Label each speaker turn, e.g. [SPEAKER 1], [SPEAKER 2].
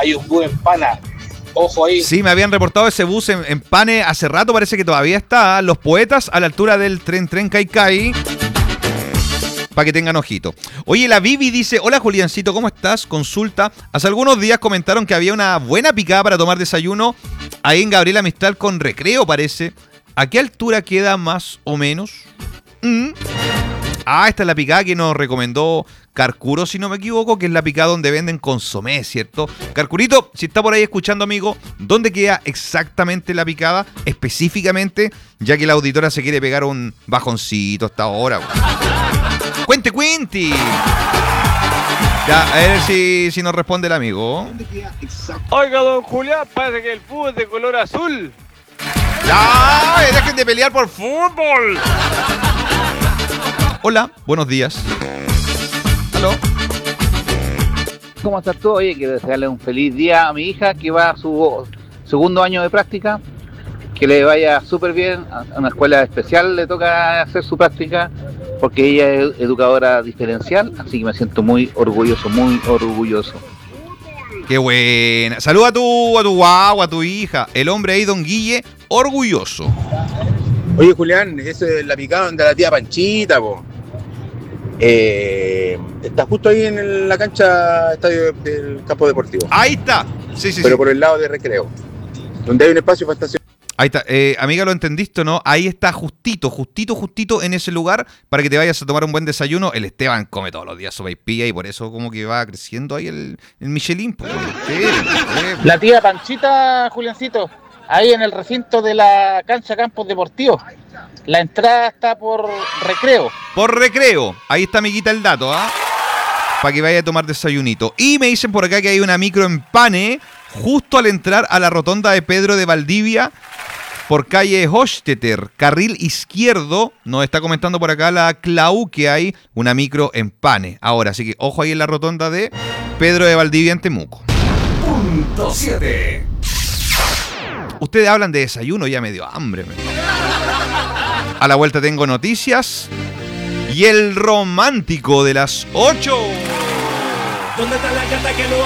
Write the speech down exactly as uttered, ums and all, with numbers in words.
[SPEAKER 1] hay un bus en Pana. Ojo ahí.
[SPEAKER 2] Sí, me habían reportado ese bus en, en Pane hace rato, parece que todavía está. Los Poetas a la altura del tren Tren Caicai. Para que tengan ojito. Oye, la Vivi dice, hola Juliancito, ¿cómo estás? Consulta. Hace algunos días comentaron que había una buena picada para tomar desayuno ahí en Gabriela Mistral con Recreo, parece. ¿A qué altura queda más o menos? ¿Mm? Ah, esta es la picada que nos recomendó Carcuro, si no me equivoco, que es la picada donde venden consomé, ¿cierto? Carcurito, si está por ahí escuchando, amigo, ¿dónde queda exactamente la picada? Específicamente, ya que la auditora se quiere pegar un bajoncito hasta ahora. ¡Cuente, cuente! Ya, a ver si, si nos responde el amigo.
[SPEAKER 3] Oiga, don Julián, parece que el fútbol es de color azul.
[SPEAKER 2] ¡Ya! ¡Dejen de pelear por fútbol! Hola, buenos días. ¿Aló?
[SPEAKER 4] ¿Cómo estás tú? Oye, quiero desearle un feliz día a mi hija que va a su segundo año de práctica. Que le vaya súper bien. A una escuela especial le toca hacer su práctica porque ella es educadora diferencial. Así que me siento muy orgulloso, muy orgulloso.
[SPEAKER 2] ¡Qué buena! Saluda a tu, a tu guagua, a tu hija. El hombre ahí, don Guille, orgulloso.
[SPEAKER 5] Oye, Julián, esa es la picada de la tía Panchita, po. Eh, está justo ahí en la cancha estadio del campo deportivo.
[SPEAKER 2] Ahí está. Sí, sí,
[SPEAKER 5] Pero
[SPEAKER 2] sí.
[SPEAKER 5] por el lado de Recreo, donde hay un espacio para estacionar.
[SPEAKER 2] Ahí está. Eh, amiga, ¿lo entendiste, no? Ahí está justito, justito, justito en ese lugar para que te vayas a tomar un buen desayuno. El Esteban come todos los días sopaipilla y por eso como que va creciendo ahí el, el Michelin. Pues. Sí, sí.
[SPEAKER 4] La tía Panchita, Juliancito, ahí en el recinto de la cancha Campos Deportivos. La entrada está por Recreo.
[SPEAKER 2] Por Recreo. Ahí está, amiguita, el dato, ¿ah? Para que vaya a tomar desayunito. Y me dicen por acá que hay una micro en Pane justo al entrar a la rotonda de Pedro de Valdivia por calle Hochstetter, carril izquierdo. Nos está comentando por acá la Clau que hay una micro en Pane. Ahora, así que ojo ahí en la rotonda de Pedro de Valdivia en Temuco.
[SPEAKER 6] Punto siete.
[SPEAKER 2] Ustedes hablan de desayuno, ya me dio hambre. Me... A la vuelta tengo noticias y el romántico de las ocho.
[SPEAKER 6] ¿Dónde está la gata que no